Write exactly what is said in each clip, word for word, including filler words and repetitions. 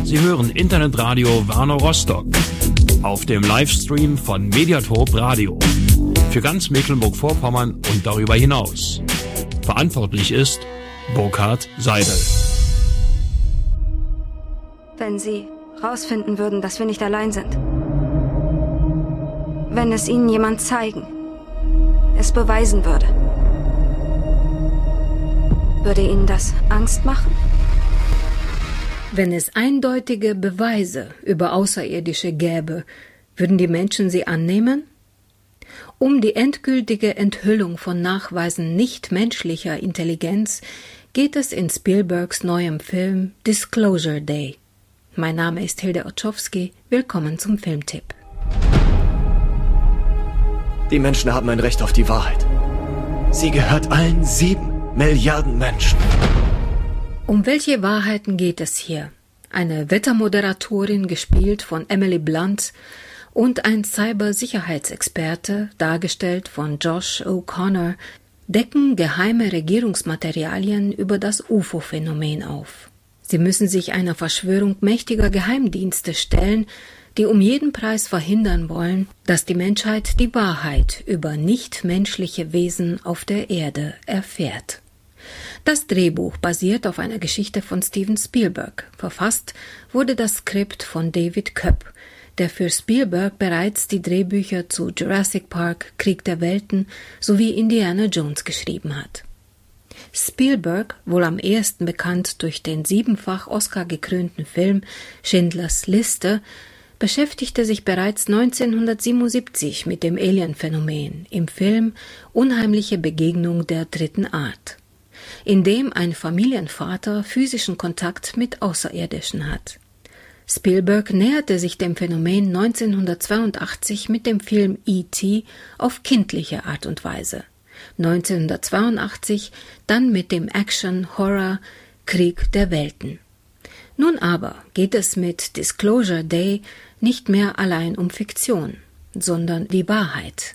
Sie hören Internetradio Warner Rostock auf dem Livestream von Mediatop Radio für ganz Mecklenburg-Vorpommern und darüber hinaus. Verantwortlich ist Burkhard Seidel. Wenn Sie rausfinden würden, dass wir nicht allein sind. Wenn es Ihnen jemand zeigen, es beweisen würde. Würde Ihnen das Angst machen? Wenn es eindeutige Beweise über Außerirdische gäbe, würden die Menschen sie annehmen? Um die endgültige Enthüllung von Nachweisen nichtmenschlicher Intelligenz geht es in Spielbergs neuem Film Disclosure Day. Mein Name ist Hilde Otschowski. Willkommen zum Filmtipp. Die Menschen haben ein Recht auf die Wahrheit. Sie gehört allen sieben Milliarden Menschen. Um welche Wahrheiten geht es hier? Eine Wettermoderatorin, gespielt von Emily Blunt, und ein Cybersicherheitsexperte, dargestellt von Josh O'Connor, decken geheime Regierungsmaterialien über das U F O-Phänomen auf. Sie müssen sich einer Verschwörung mächtiger Geheimdienste stellen, die um jeden Preis verhindern wollen, dass die Menschheit die Wahrheit über nichtmenschliche Wesen auf der Erde erfährt. Das Drehbuch basiert auf einer Geschichte von Steven Spielberg. Verfasst wurde das Skript von David Koepp, der für Spielberg bereits die Drehbücher zu Jurassic Park, Krieg der Welten sowie Indiana Jones geschrieben hat. Spielberg, wohl am ehesten bekannt durch den siebenfach Oscar-gekrönten Film Schindlers Liste, beschäftigte sich bereits neunzehnhundertsiebenundsiebzig mit dem Alien-Phänomen im Film Unheimliche Begegnung der dritten Art, in dem ein Familienvater physischen Kontakt mit Außerirdischen hat. Spielberg näherte sich dem Phänomen neunzehnhundertzweiundachtzig mit dem Film E T auf kindliche Art und Weise, neunzehnhundertzweiundachtzig dann mit dem Action-Horror Krieg der Welten. Nun aber geht es mit Disclosure Day nicht mehr allein um Fiktion, sondern die Wahrheit.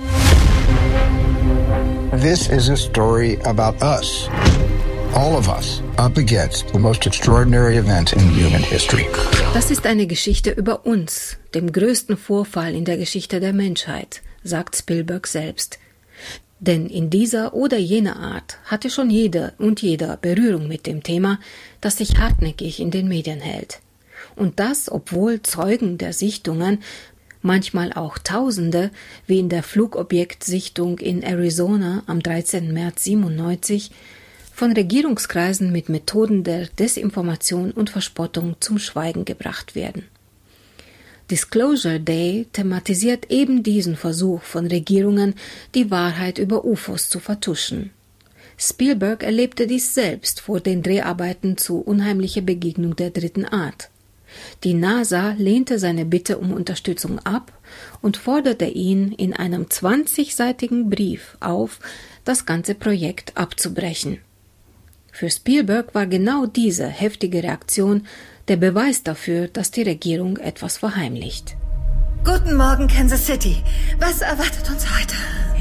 This is a story about us. All of us up against the most extraordinary event in human history. Das ist eine Geschichte über uns, dem größten Vorfall in der Geschichte der Menschheit, sagt Spielberg selbst. Denn in dieser oder jener Art hatte schon jeder und jeder Berührung mit dem Thema, das sich hartnäckig in den Medien hält. Und das, obwohl Zeugen der Sichtungen, manchmal auch Tausende, wie in der Flugobjektsichtung in Arizona am dreizehnten März siebenundneunzig, von Regierungskreisen mit Methoden der Desinformation und Verspottung zum Schweigen gebracht werden. Disclosure Day thematisiert eben diesen Versuch von Regierungen, die Wahrheit über U F Os zu vertuschen. Spielberg erlebte dies selbst vor den Dreharbeiten zu Unheimliche Begegnung der dritten Art. Die NASA lehnte seine Bitte um Unterstützung ab und forderte ihn in einem zwanzigseitigen Brief auf, das ganze Projekt abzubrechen. Für Spielberg war genau diese heftige Reaktion der Beweis dafür, dass die Regierung etwas verheimlicht. Guten Morgen, Kansas City. Was erwartet uns heute?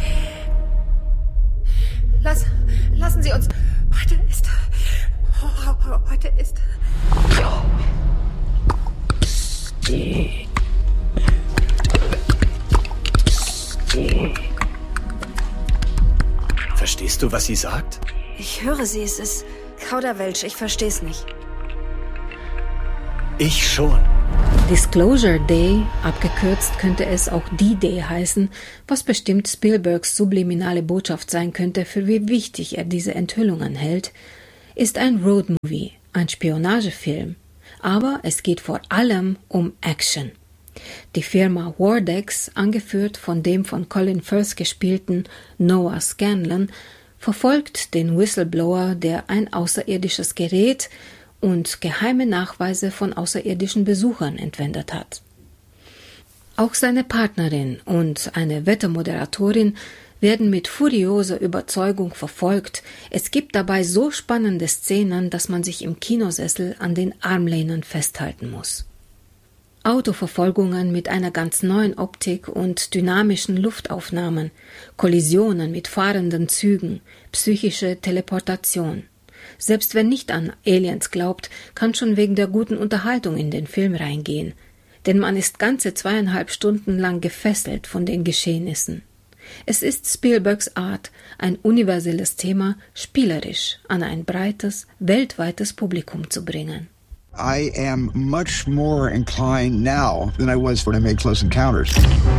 Lass, lassen Sie uns... Heute ist... Heute ist... Verstehst du, was sie sagt? Ich höre sie, es ist Kauderwelsch, ich verstehe es nicht. Ich schon. Disclosure Day, abgekürzt könnte es auch D-Day heißen, was bestimmt Spielbergs subliminale Botschaft sein könnte, für wie wichtig er diese Enthüllungen hält, ist ein Roadmovie, ein Spionagefilm. Aber es geht vor allem um Action. Die Firma Wardex, angeführt von dem von Colin Firth gespielten Noah Scanlon, verfolgt den Whistleblower, der ein außerirdisches Gerät und geheime Nachweise von außerirdischen Besuchern entwendet hat. Auch seine Partnerin und eine Wettermoderatorin werden mit furioser Überzeugung verfolgt. Es gibt dabei so spannende Szenen, dass man sich im Kinosessel an den Armlehnen festhalten muss. Autoverfolgungen mit einer ganz neuen Optik und dynamischen Luftaufnahmen, Kollisionen mit fahrenden Zügen, psychische Teleportation. Selbst wer nicht an Aliens glaubt, kann schon wegen der guten Unterhaltung in den Film reingehen. Denn man ist ganze zweieinhalb Stunden lang gefesselt von den Geschehnissen. Es ist Spielbergs Art, ein universelles Thema spielerisch an ein breites, weltweites Publikum zu bringen. I am much more inclined now than I was when I made Close Encounters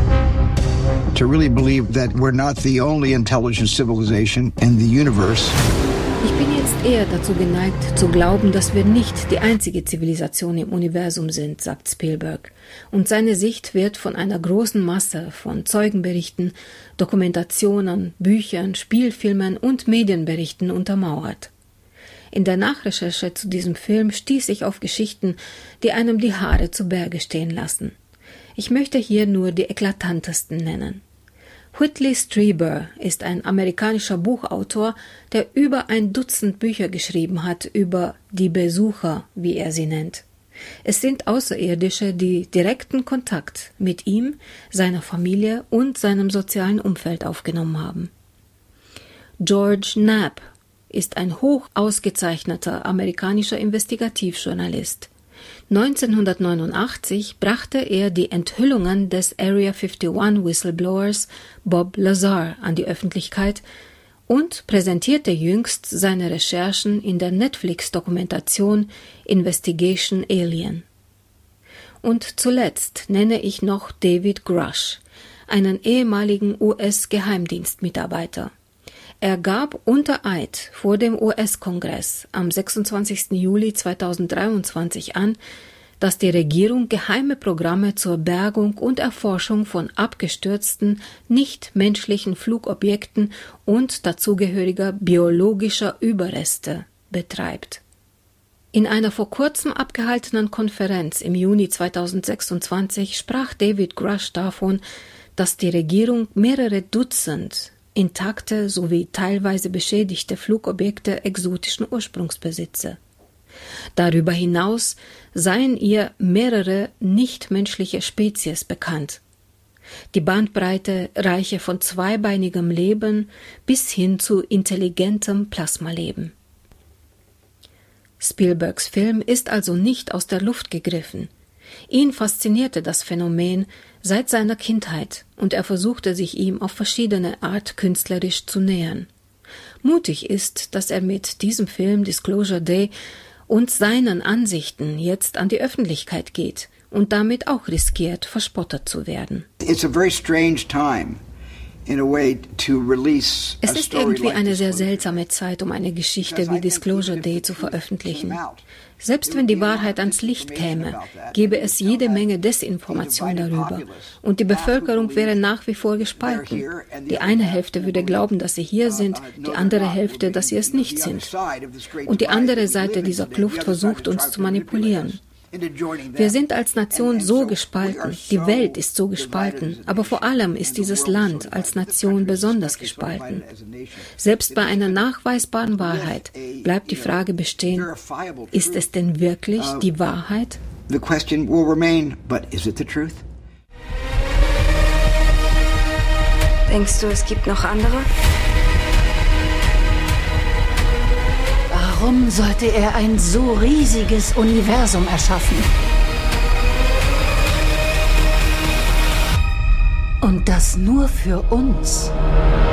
to really believe that we're not the only intelligent civilization in the universe. Ich bin jetzt eher dazu geneigt, zu glauben, dass wir nicht die einzige Zivilisation im Universum sind, sagt Spielberg. Und seine Sicht wird von einer großen Masse von Zeugenberichten, Dokumentationen, Büchern, Spielfilmen und Medienberichten untermauert. In der Nachrecherche zu diesem Film stieß ich auf Geschichten, die einem die Haare zu Berge stehen lassen. Ich möchte hier nur die eklatantesten nennen. Whitley Strieber ist ein amerikanischer Buchautor, der über ein Dutzend Bücher geschrieben hat über die Besucher, wie er sie nennt. Es sind Außerirdische, die direkten Kontakt mit ihm, seiner Familie und seinem sozialen Umfeld aufgenommen haben. George Knapp ist ein hoch ausgezeichneter amerikanischer Investigativjournalist. neunzehnhundertneunundachtzig brachte er die Enthüllungen des Area einundfünfzig Whistleblowers Bob Lazar an die Öffentlichkeit und präsentierte jüngst seine Recherchen in der Netflix-Dokumentation Investigation Alien. Und zuletzt nenne ich noch David Grush, einen ehemaligen U S-Geheimdienstmitarbeiter. Er gab unter Eid vor dem U S-Kongress am sechsundzwanzigsten Juli zweitausenddreiundzwanzig an, dass die Regierung geheime Programme zur Bergung und Erforschung von abgestürzten, nichtmenschlichen Flugobjekten und dazugehöriger biologischer Überreste betreibt. In einer vor kurzem abgehaltenen Konferenz im Juni zweitausendsechsundzwanzig sprach David Grush davon, dass die Regierung mehrere Dutzend intakte sowie teilweise beschädigte Flugobjekte exotischen Ursprungs besitze. Darüber hinaus seien ihr mehrere nichtmenschliche Spezies bekannt. Die Bandbreite reiche von zweibeinigem Leben bis hin zu intelligentem Plasmaleben. Spielbergs Film ist also nicht aus der Luft gegriffen. Ihn faszinierte das Phänomen seit seiner Kindheit und er versuchte sich ihm auf verschiedene Art künstlerisch zu nähern. Mutig ist, dass er mit diesem Film Disclosure Day und seinen Ansichten jetzt an die Öffentlichkeit geht und damit auch riskiert, verspottet zu werden. It's a very strange time. Es ist irgendwie eine sehr seltsame Zeit, um eine Geschichte wie Disclosure Day zu veröffentlichen. Selbst wenn die Wahrheit ans Licht käme, gäbe es jede Menge Desinformation darüber und die Bevölkerung wäre nach wie vor gespalten. Die eine Hälfte würde glauben, dass sie hier sind, die andere Hälfte, dass sie es nicht sind. Und die andere Seite dieser Kluft versucht, uns zu manipulieren. Wir sind als Nation so gespalten, die Welt ist so gespalten, aber vor allem ist dieses Land als Nation besonders gespalten. Selbst bei einer nachweisbaren Wahrheit bleibt die Frage bestehen, ist es denn wirklich die Wahrheit? The question will remain, but is it the truth? Denkst du, es gibt noch andere? Warum sollte er ein so riesiges Universum erschaffen? Und das nur für uns?